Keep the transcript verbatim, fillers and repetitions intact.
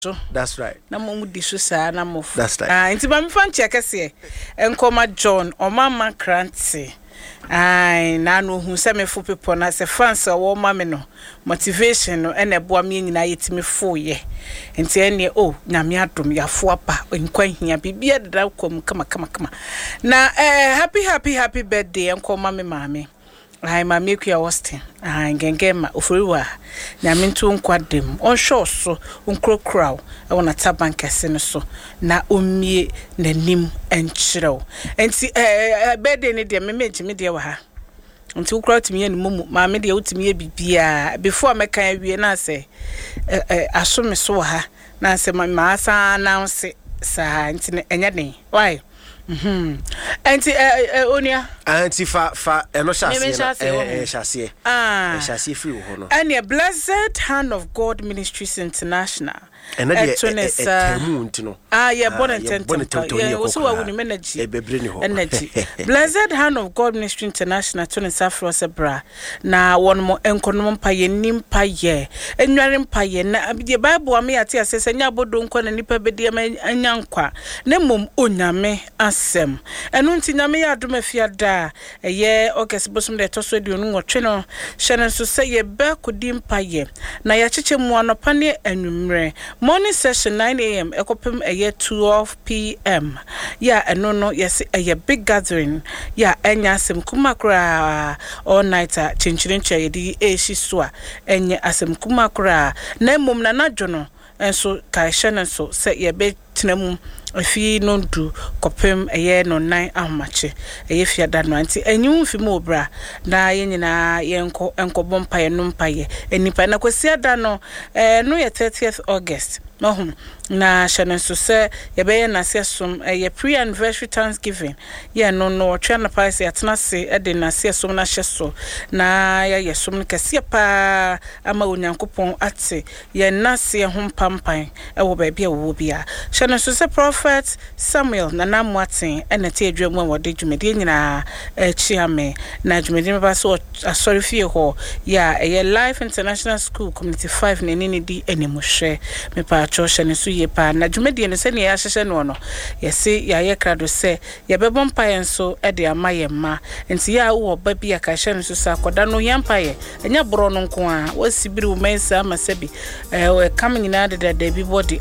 That's right. Na mo di so sa na mo. That's right. Ah, nti ba me fan che kese. Enkoma John, o mama Kranti. Ai, na no hu se me fo people na se fans o ma me no. Motivation no ene boa me nyina yetimi fo ye. Nti ene o, nyame adom ya fo apa, nkwa hia bibia deda kom kama kama kama. Na eh happy happy happy birthday enkoma me maame. Ai mama Kuya Austin. Ai ngengema ofuriwa. Nyame ntu nkwadem. On show so nkrokrow e wona taban kese no so na omie nanim enkyerɛw. Enti eh birthday ne de me meji me de wa ha. Nti ukra timi ye ni mumu maame de utimi ye bibia before meka awie na se eh eh asome so wa ha na se ma asa announce sa nti enya den. Why? Mhm. Enti eh onia anti fa fa eno shase eh shase ah shase free wo no and the Blessed Hand of God Ministries International and the temu ntino ah yeah born and ten so wa woni energy energy Blessed Hand of God Ministry International to nsa frosebra na won mo enkonom pa ye nimpa ye enware mpa ye na the Bible am ya te asese nya bodo nko na nipa bedi anya nkwa na mom onyame asem enu nti nyame ya adom afiada eye August bosum de to so di onu nwotwe no hye so se ye ba kodi mpa ye na ya cheche mu anopa ne anwumre morning session nine a m ekopem eye twelve p m ya eno no yes eye big gathering ya enya asem kuma kra all nighter chinchirincha ye di e shiso a enye asem kuma kra na mom na nadwo no enso kai hye so se ye be tenam afi no du kopem eye no nine ahmache eye fiada no anti enyu fi mo bra na ye nyina ye enko enko bompa ye no mpa ye enipa na kwasiada no eh no ye thirtieth August no hum na hye so se ye be ye na sesom eye pre anniversary Thanksgiving ye no no twa na pa se atena se e de na sesom na hye so na ya ye som kase pa ama onyankopon ate ye na se ho pampan e wo ba bia wo bia hye so se Prophet Samuel Nana Mwatin ene te adwam wode dwumede nyina echiame na dwumede ba so asori fie ho ya eye Life International School Community five ne ne di enemuhwe me pa choshe ne so ye pa na dwumede ne se ne ya hyehye no no yesi ya ye krado se ye bebom pa yen so e de amaye ma enti ya wo ba bia ka hye ne so sa koda no yampa ye enya bro no nko a wasibiri wo mensa amasabi eh we kam nyina de de bi body